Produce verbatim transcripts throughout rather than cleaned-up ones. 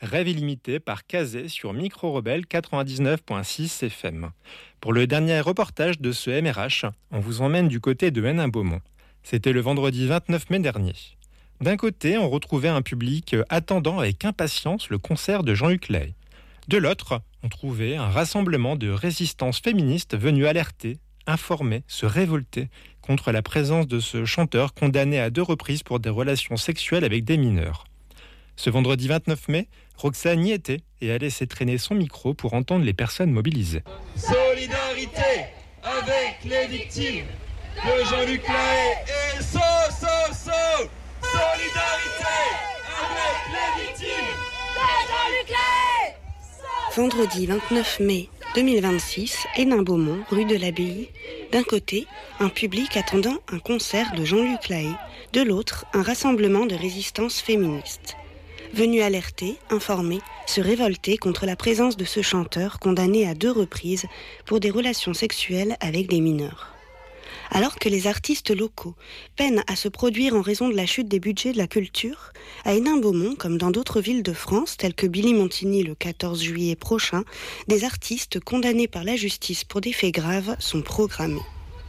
Rêve illimité par Kazé sur Micro Rebelle quatre-vingt-dix-neuf virgule six F M. Pour le dernier reportage de ce M R H, on vous emmène du côté de Hénin-Beaumont. C'était le vendredi vingt-neuf mai dernier. D'un côté, on retrouvait un public attendant avec impatience le concert de Jean-Luc Lahaye. De l'autre, on trouvait un rassemblement de résistances féministes venues alerter, informer, se révolter contre la présence de ce chanteur condamné à deux reprises pour des relations sexuelles avec des mineurs. Ce vendredi vingt-neuf mai, Roxane y était et a laissé traîner son micro pour entendre les personnes mobilisées. Solidarité avec les victimes de Jean-Luc Lahaye et so, so, so. Solidarité avec les victimes de Jean-Luc Lahaye. Vendredi vingt-neuf mai deux mille vingt-six, Hénin-Beaumont, rue de l'Abbaye. D'un côté, un public attendant un concert de Jean-Luc Lahaye. De l'autre, un rassemblement de résistances féministes. Venu alerter, informer, se révolter contre la présence de ce chanteur condamné à deux reprises pour des relations sexuelles avec des mineurs. Alors que les artistes locaux peinent à se produire en raison de la chute des budgets de la culture, à Hénin-Beaumont, comme dans d'autres villes de France, telles que Billy-Montigny le quatorze juillet prochain, des artistes condamnés par la justice pour des faits graves sont programmés.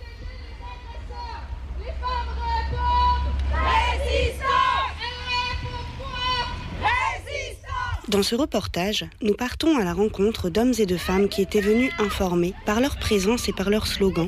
Dans ce reportage, nous partons à la rencontre d'hommes et de femmes qui étaient venus informer, par leur présence et par leur slogan,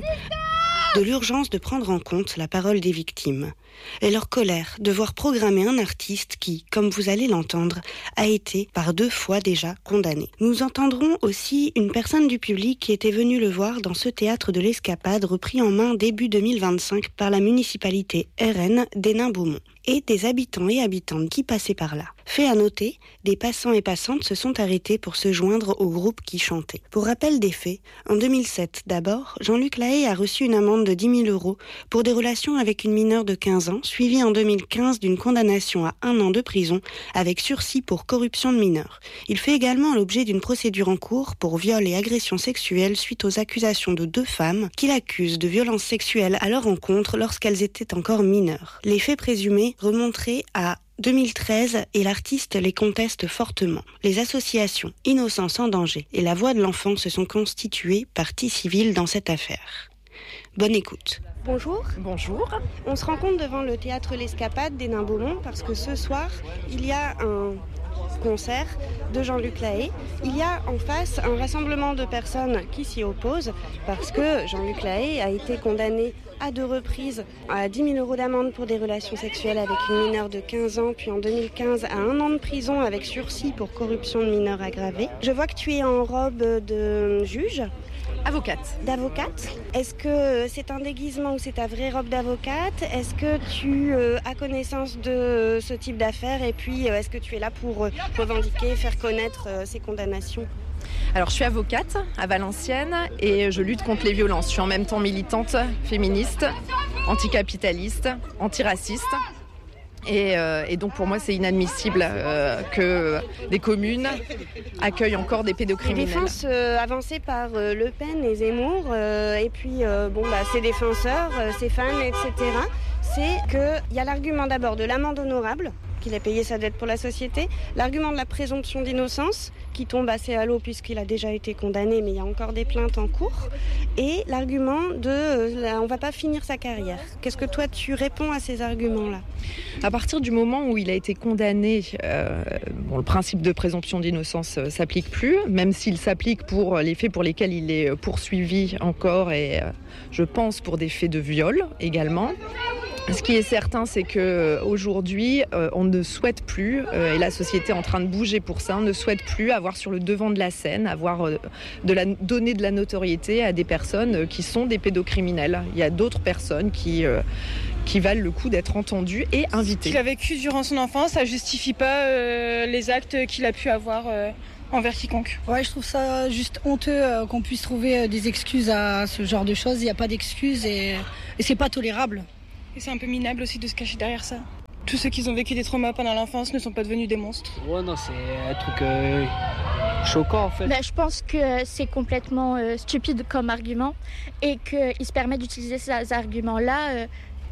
de l'urgence de prendre en compte la parole des victimes. Et leur colère de voir programmer un artiste qui, comme vous allez l'entendre, a été par deux fois déjà condamné. Nous entendrons aussi une personne du public qui était venue le voir dans ce théâtre de l'Escapade repris en main début deux mille vingt-cinq par la municipalité R N d'Hénin-Beaumont et des habitants et habitantes qui passaient par là. Fait à noter, des passants et passantes se sont arrêtés pour se joindre au groupe qui chantait. Pour rappel des faits, en deux mille sept d'abord, Jean-Luc Lahaye a reçu une amende de dix mille euros pour des relations avec une mineure de quinze ans, suivie en deux mille quinze d'une condamnation à un an de prison avec sursis pour corruption de mineurs. Il fait également l'objet d'une procédure en cours pour viol et agression sexuelle suite aux accusations de deux femmes qui l'accusent de violences sexuelles à leur encontre lorsqu'elles étaient encore mineures. Les faits présumés remonteraient à deux mille treize et l'artiste les conteste fortement. Les associations Innocence en danger et La Voix de l'enfant se sont constituées partie civile dans cette affaire. Bonne écoute. Bonjour. Bonjour. On se rencontre devant le théâtre L'Escapade d'Hénin-Beaumont parce que ce soir, il y a un concert de Jean-Luc Lahaye. Il y a en face un rassemblement de personnes qui s'y opposent parce que Jean-Luc Lahaye a été condamné à deux reprises à dix mille euros d'amende pour des relations sexuelles avec une mineure de quinze ans, puis en deux mille quinze à un an de prison avec sursis pour corruption de mineurs aggravée. Je vois que tu es en robe de juge. Avocate. D'avocate. Est-ce que c'est un déguisement ou c'est ta vraie robe d'avocate ? Est-ce que tu euh, as connaissance de ce type d'affaires ? Et puis, euh, est-ce que tu es là pour euh, revendiquer, faire connaître euh, ces condamnations ? Alors, je suis avocate à Valenciennes et je lutte contre les violences. Je suis en même temps militante, féministe, anticapitaliste, antiraciste. Et, euh, et donc pour moi c'est inadmissible euh, que des communes accueillent encore des pédocriminels. Les défenses euh, avancées par euh, Le Pen et Zemmour euh, et puis euh, bon bah ces défenseurs, euh, ces fans, et cetera. C'est qu'il y a l'argument d'abord de l'amende honorable, qu'il a payé sa dette pour la société, l'argument de la présomption d'innocence qui tombe assez à l'eau puisqu'il a déjà été condamné mais il y a encore des plaintes en cours, et l'argument de euh, là, on va pas finir sa carrière. Qu'est-ce que toi tu réponds à ces arguments-là ? À partir du moment où il a été condamné, euh, bon, le principe de présomption d'innocence euh, s'applique plus, même s'il s'applique pour les faits pour lesquels il est poursuivi encore et euh, je pense pour des faits de viol également. Ce qui est certain, c'est qu'aujourd'hui, euh, on ne souhaite plus, euh, et la société est en train de bouger pour ça, on ne souhaite plus avoir sur le devant de la scène, avoir euh, de la, donner de la notoriété à des personnes euh, qui sont des pédocriminels. Il y a d'autres personnes qui, euh, qui valent le coup d'être entendues et invitées. Ce qu'il a vécu durant son enfance, ça ne justifie pas euh, les actes qu'il a pu avoir euh, envers quiconque. Ouais, je trouve ça juste honteux euh, qu'on puisse trouver euh, des excuses à ce genre de choses. Il n'y a pas d'excuses et, et c'est pas tolérable. Et c'est un peu minable aussi de se cacher derrière ça. Tous ceux qui ont vécu des traumas pendant l'enfance ne sont pas devenus des monstres. Ouais, non, c'est un truc euh, choquant en fait. Bah, je pense que c'est complètement euh, stupide comme argument et qu'il se permet d'utiliser ces arguments-là euh,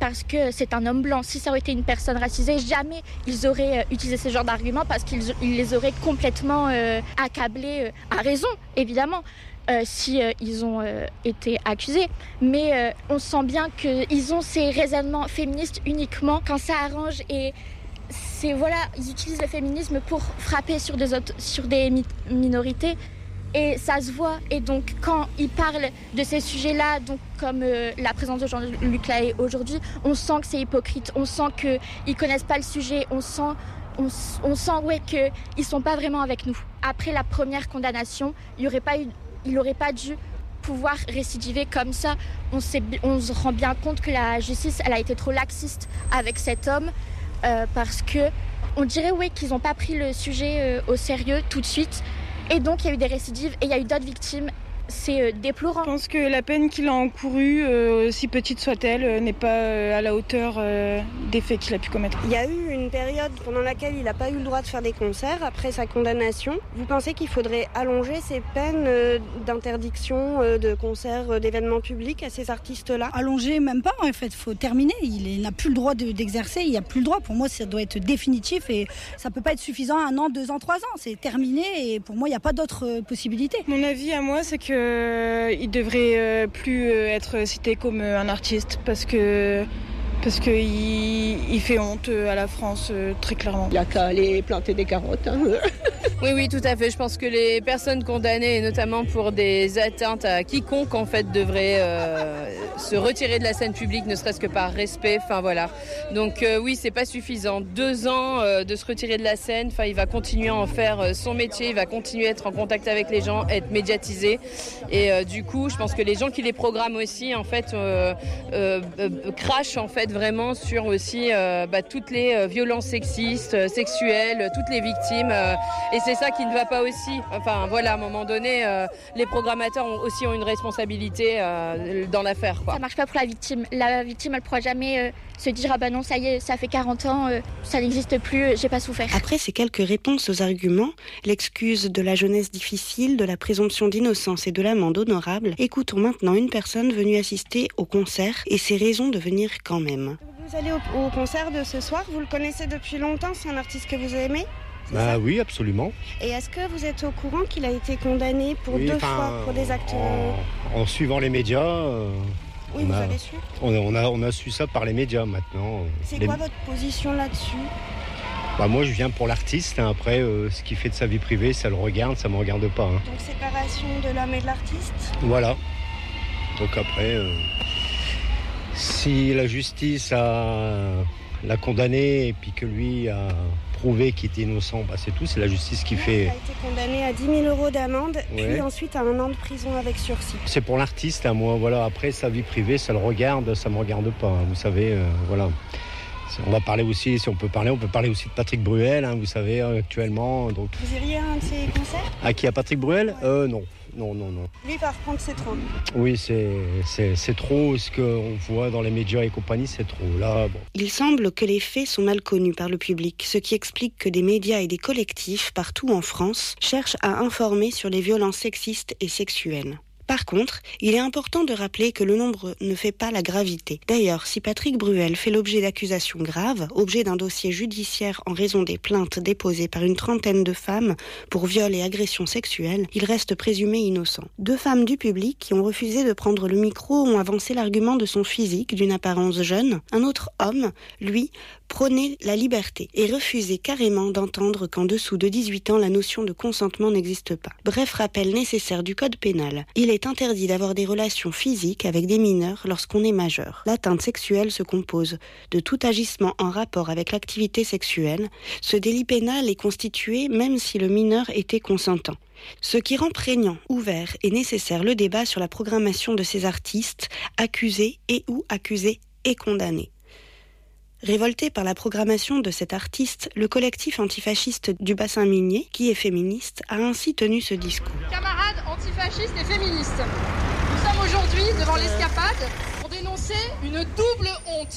parce que c'est un homme blanc. Si ça aurait été une personne racisée, jamais ils auraient euh, utilisé ce genre d'arguments parce qu'ils ils les auraient complètement euh, accablés, euh, à raison, évidemment. Euh, si euh, ils ont euh, été accusés, mais euh, on sent bien qu'ils ont ces raisonnements féministes uniquement quand ça arrange, et c'est voilà, ils utilisent le féminisme pour frapper sur des autres, sur des mi- minorités, et ça se voit. Et donc quand ils parlent de ces sujets-là, donc comme euh, la présence de Jean-Luc Lahaye aujourd'hui, on sent que c'est hypocrite, on sent que ils connaissent pas le sujet, on sent On, on sent ouais, qu'ils ne sont pas vraiment avec nous. Après la première condamnation, il n'aurait pas, pas dû pouvoir récidiver comme ça. On, sait, on se rend bien compte que la justice elle a été trop laxiste avec cet homme euh, parce qu'on dirait ouais, qu'ils n'ont pas pris le sujet euh, au sérieux tout de suite. Et donc il y a eu des récidives et il y a eu d'autres victimes. C'est euh, déplorant. Je pense que la peine qu'il a encourue, euh, aussi petite soit-elle, euh, n'est pas euh, à la hauteur euh, des faits qu'il a pu commettre. Il y a eu une période pendant laquelle il n'a pas eu le droit de faire des concerts après sa condamnation. Vous pensez qu'il faudrait allonger ces peines euh, d'interdiction euh, de concerts, euh, d'événements publics à ces artistes-là ? Allonger, même pas, en fait, il faut terminer. Il, est, il n'a plus le droit de, d'exercer, il n'y a plus le droit. Pour moi, ça doit être définitif et ça ne peut pas être suffisant un an, deux ans, trois ans. C'est terminé et pour moi, il n'y a pas d'autre euh, possibilité. Mon avis à moi, c'est que Euh, il devrait euh, plus euh, être cité comme euh, un artiste parce que parce que il, il fait honte euh, à la France euh, très clairement. Il n'y a qu'à aller planter des carottes. Hein. Oui, oui, tout à fait. Je pense que les personnes condamnées, et notamment pour des atteintes à quiconque, en fait, devraient euh, se retirer de la scène publique, ne serait-ce que par respect. Enfin voilà. Donc euh, oui, c'est pas suffisant. Deux ans euh, de se retirer de la scène. Enfin, il va continuer à en faire euh, son métier. Il va continuer à être en contact avec les gens, être médiatisé. Et euh, du coup, je pense que les gens qui les programment aussi, en fait, euh, euh, euh, crachent en fait vraiment sur aussi euh, bah, toutes les euh, violences sexistes, euh, sexuelles, toutes les victimes. Euh, et c'est ça qui ne va pas aussi. Enfin voilà, à un moment donné, euh, les programmateurs ont aussi ont une responsabilité euh, dans l'affaire, quoi. Ça marche pas pour la victime. La victime, elle pourra jamais euh, se dire ah bah non, ça y est, ça fait quarante ans, euh, ça n'existe plus, j'ai pas souffert. Après ces quelques réponses aux arguments, l'excuse de la jeunesse difficile, de la présomption d'innocence et de l'amende honorable, écoutons maintenant une personne venue assister au concert et ses raisons de venir quand même. Vous allez au, au concert de ce soir, vous le connaissez depuis longtemps, c'est un artiste que vous aimez ? Bah oui, absolument. Et est-ce que vous êtes au courant qu'il a été condamné pour oui, deux enfin, fois pour des actes... En, en suivant les médias, euh, oui, on, vous a, avez su on, a, on, a, on a su ça par les médias maintenant. C'est les... quoi votre position là-dessus ? Bah moi je viens pour l'artiste, hein. Après euh, ce qu'il fait de sa vie privée, ça le regarde, ça me regarde pas. Hein. Donc séparation de l'homme et de l'artiste ? Voilà. Donc après, euh, si la justice a, l'a condamné et puis que lui a prouvé qu'il était innocent, bah c'est tout, c'est la justice qui fait... Il a été condamné à dix mille euros d'amende, ouais. Puis ensuite à un an de prison avec sursis. C'est pour l'artiste, hein, moi, voilà. Après sa vie privée, ça le regarde, ça me regarde pas, hein. Vous savez, euh, voilà. On va parler aussi, si on peut parler, on peut parler aussi de Patrick Bruel, hein, vous savez, actuellement. Donc... Vous iriez à un de ses concerts ? À qui, à Patrick Bruel ? Ouais. Euh, non. Non, non, non. Lui, par contre, c'est trop. Oui, c'est, c'est, c'est trop. Ce qu'on voit dans les médias et compagnie, c'est trop. Là, bon. Il semble que les faits sont mal connus par le public, ce qui explique que des médias et des collectifs, partout en France, cherchent à informer sur les violences sexistes et sexuelles. Par contre, il est important de rappeler que le nombre ne fait pas la gravité. D'ailleurs, si Patrick Bruel fait l'objet d'accusations graves, objet d'un dossier judiciaire en raison des plaintes déposées par une trentaine de femmes pour viol et agressions sexuelles, il reste présumé innocent. Deux femmes du public qui ont refusé de prendre le micro ont avancé l'argument de son physique, d'une apparence jeune. Un autre homme, lui, prônait la liberté et refusait carrément d'entendre qu'en dessous de dix-huit ans, la notion de consentement n'existe pas. Bref rappel nécessaire du code pénal. Il est interdit d'avoir des relations physiques avec des mineurs lorsqu'on est majeur. L'atteinte sexuelle se compose de tout agissement en rapport avec l'activité sexuelle. Ce délit pénal est constitué même si le mineur était consentant. Ce qui rend prégnant, ouvert et nécessaire le débat sur la programmation de ces artistes, accusés et ou accusés et condamnés. Révolté par la programmation de cet artiste, le collectif antifasciste du bassin minier, qui est féministe, a ainsi tenu ce discours. Camarades antifascistes et féministes, nous sommes aujourd'hui devant l'escapade pour dénoncer une double honte.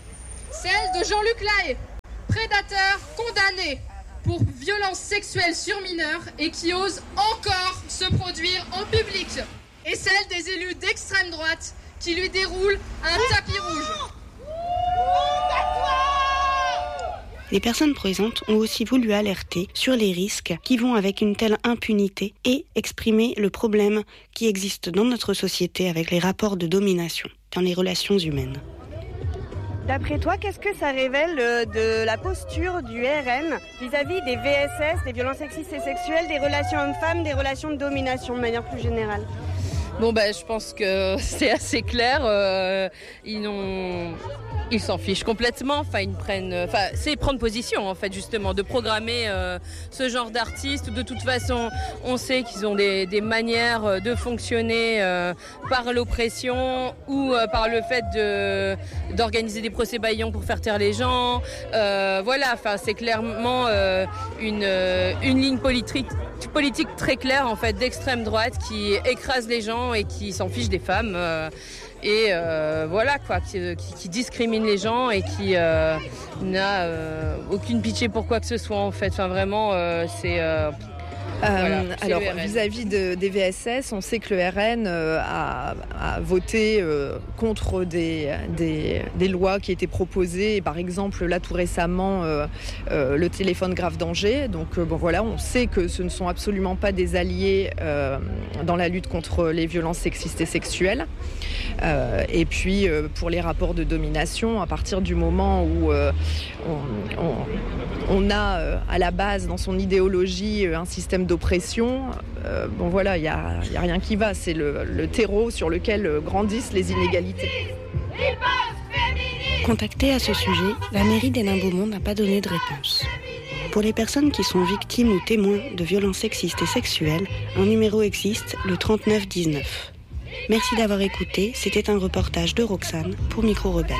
Celle de Jean-Luc Lahaye, prédateur condamné pour violences sexuelles sur mineurs et qui ose encore se produire en public. Et celle des élus d'extrême droite qui lui déroulent un tapis rouge. Les personnes présentes ont aussi voulu alerter sur les risques qui vont avec une telle impunité et exprimer le problème qui existe dans notre société avec les rapports de domination dans les relations humaines. D'après toi, qu'est-ce que ça révèle de la posture du R N vis-à-vis des V S S, des violences sexistes et sexuelles, des relations hommes-femmes, des relations de domination de manière plus générale ? Bon ben, je pense que c'est assez clair. Euh, ils n'ont, ils s'en fichent complètement. Enfin, ils prennent, enfin, c'est prendre position en fait justement, de programmer euh, ce genre d'artistes. De toute façon, on sait qu'ils ont des, des manières de fonctionner euh, par l'oppression ou euh, par le fait de d'organiser des procès bâillons pour faire taire les gens. Euh, voilà, enfin, c'est clairement euh, une une ligne politique politique très claire en fait d'extrême droite qui écrase les gens et qui s'en fiche des femmes euh, et euh, voilà quoi, qui, qui, qui discrimine les gens et qui euh, n'a euh, aucune pitié pour quoi que ce soit en fait. Enfin vraiment, euh, c'est euh, Euh, voilà, alors vis-à-vis de, des V S S, on sait que le R N euh, a, a voté euh, contre des, des, des lois qui étaient proposées, par exemple là tout récemment euh, euh, le téléphone grave danger. Donc euh, bon voilà, on sait que ce ne sont absolument pas des alliés euh, dans la lutte contre les violences sexistes et sexuelles. Euh, et puis euh, pour les rapports de domination, à partir du moment où euh, on, on, on a euh, à la base dans son idéologie euh, un système d'oppression, euh, bon voilà, il n'y a, y a rien qui va. C'est le, le terreau sur lequel grandissent les inégalités. Contactée à ce sujet, la mairie d'Hénin-Beaumont n'a pas donné de réponse. Pour les personnes qui sont victimes ou témoins de violences sexistes et sexuelles, un numéro existe, le trente-neuf dix-neuf. Merci d'avoir écouté, c'était un reportage de Roxane pour Micro Rebelle.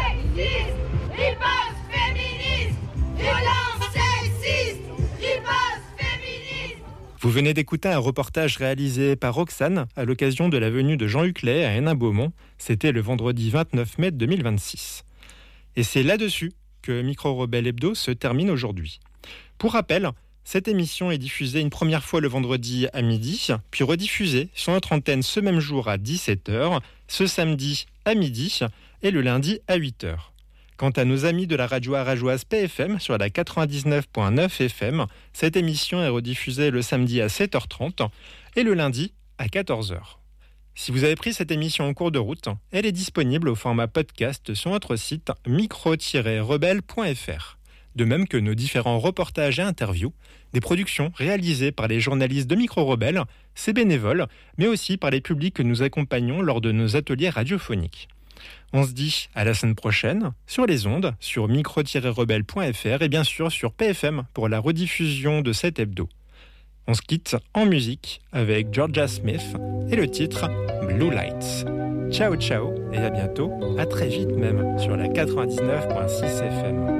Vous venez d'écouter un reportage réalisé par Roxane à l'occasion de la venue de Jean Huclet à Hénin-Beaumont. C'était le vendredi vingt-neuf mai deux mille vingt-six. Et c'est là-dessus que Micro Rebelle Hebdo se termine aujourd'hui. Pour rappel, cette émission est diffusée une première fois le vendredi à midi, puis rediffusée sur notre antenne ce même jour à dix-sept heures, ce samedi à midi et le lundi à huit heures. Quant à nos amis de la radio arajoise P F M sur la quatre-vingt-dix-neuf virgule neuf F M, cette émission est rediffusée le samedi à sept heures trente et le lundi à quatorze heures. Si vous avez pris cette émission en cours de route, elle est disponible au format podcast sur notre site micro tiret rebelle point f r. De même que nos différents reportages et interviews, des productions réalisées par les journalistes de Micro Rebelle, ses bénévoles, mais aussi par les publics que nous accompagnons lors de nos ateliers radiophoniques. On se dit à la semaine prochaine sur les ondes, sur micro tiret rebelle point f r et bien sûr sur P F M pour la rediffusion de cet hebdo. On se quitte en musique avec Georgia Smith et le titre Blue Lights. Ciao ciao et à bientôt, à très vite même sur la quatre-vingt-dix-neuf virgule six F M.